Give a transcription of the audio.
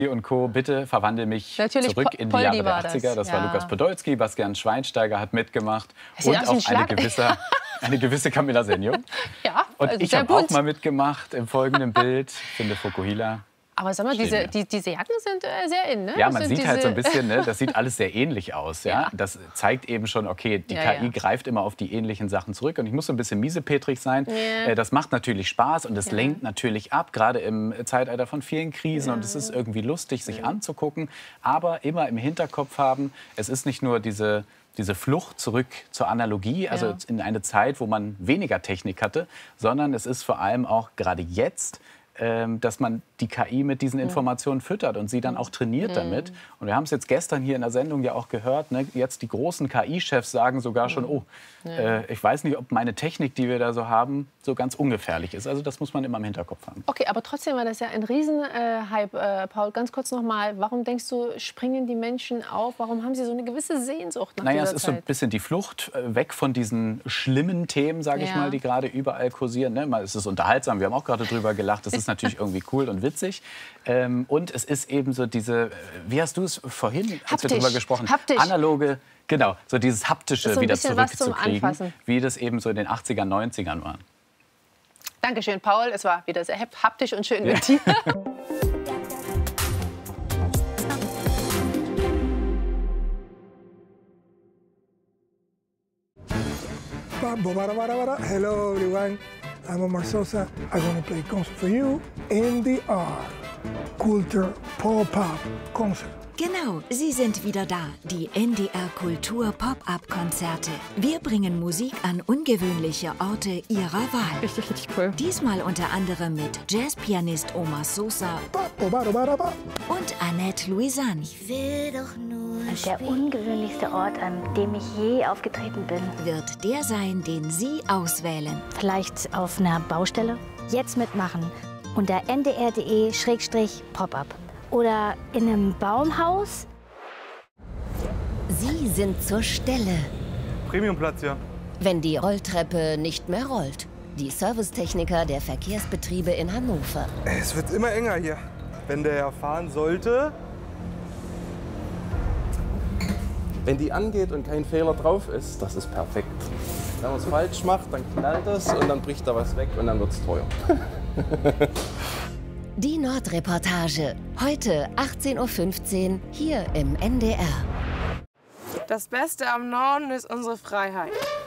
Und Co. Bitte verwandle mich natürlich zurück in die Poldi Jahre der 80er. Das war Lukas Podolski, Bastian Schweinsteiger hat mitgemacht und auch eine gewisse Camilla Senjung. Ja, und ich habe auch mal mitgemacht im folgenden Bild, finde Fukuhila. Aber sag mal, diese Jacken sind sehr in, ne? Ja, man sieht halt so ein bisschen, ne, das sieht alles sehr ähnlich aus. Ja? Das zeigt eben schon, okay, die KI greift immer auf die ähnlichen Sachen zurück. Und ich muss so ein bisschen miesepetrig sein. Das macht natürlich Spaß und das lenkt natürlich ab, gerade im Zeitalter von vielen Krisen. Und es ist irgendwie lustig, sich anzugucken. Aber immer im Hinterkopf haben, es ist nicht nur diese Flucht zurück zur Analogie, also in eine Zeit, wo man weniger Technik hatte, sondern es ist vor allem auch gerade jetzt, dass man die KI mit diesen Informationen füttert und sie dann auch trainiert damit. Und wir haben es jetzt gestern hier in der Sendung ja auch gehört, ne? Jetzt die großen KI-Chefs sagen sogar schon, oh, ich weiß nicht, ob meine Technik, die wir da so haben, so ganz ungefährlich ist. Also das muss man immer im Hinterkopf haben. Okay, aber trotzdem war das ja ein Riesenhype. Paul, ganz kurz noch mal, warum denkst du, springen die Menschen auf? Warum haben sie so eine gewisse Sehnsucht nach dieser Zeit? Es ist so ein bisschen die Flucht weg von diesen schlimmen Themen, sage ich mal, die gerade überall kursieren. Ne? Es ist unterhaltsam, wir haben auch gerade drüber gelacht. Das ist natürlich irgendwie cool und witzig. Und es ist eben so diese, wie hast du es vorhin, als wir darüber gesprochen haben, analoge, genau, so dieses Haptische so wieder zurückzukriegen, wie das eben so in den 80er, 90ern war. Dankeschön, Paul. Es war wieder sehr haptisch und schön mit dir. Hello everyone, I'm Omar Sosa. I'm gonna play concert for you, NDR, Kultur Pop-Up Concert. Genau, sie sind wieder da, die NDR Kultur Pop-Up-Konzerte. Wir bringen Musik an ungewöhnliche Orte ihrer Wahl. Richtig cool. Diesmal unter anderem mit Jazzpianist Omar Sosa und Annette Louisanne. Ich will doch nur der ungewöhnlichste Ort, an dem ich je aufgetreten bin, wird der sein, den Sie auswählen. Vielleicht auf einer Baustelle? Jetzt mitmachen unter ndr.de/pop-up. Oder in einem Baumhaus? Sie sind zur Stelle. Premiumplatz, ja. Wenn die Rolltreppe nicht mehr rollt. Die Servicetechniker der Verkehrsbetriebe in Hannover. Es wird immer enger hier. Wenn der fahren sollte. Wenn die angeht und kein Fehler drauf ist, das ist perfekt. Wenn man es falsch macht, dann knallt es und dann bricht da was weg und dann wird es teuer. Die Nordreportage. Heute 18:15 Uhr hier im NDR. Das Beste am Norden ist unsere Freiheit.